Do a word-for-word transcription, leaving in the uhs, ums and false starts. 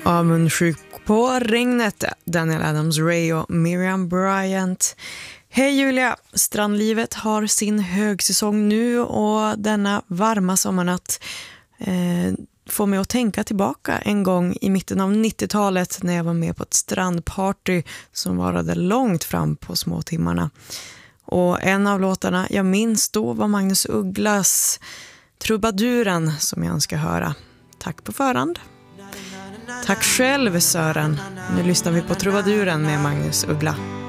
Avundsjuk på regnet, Daniel Adams-Ray och Miriam Bryant. Hej Julia, strandlivet har sin högsäsong nu och denna varma sommarnatt eh, får mig att tänka tillbaka en gång i mitten av nittiotalet när jag var med på ett strandparty som varade långt fram på små timmarna. Och en av låtarna jag minns då var Magnus Ugglas Trubaduren som jag önskar höra. Tack på förhand. Tack själv Sören. Nu lyssnar vi på Trubaduren med Magnus Uggla.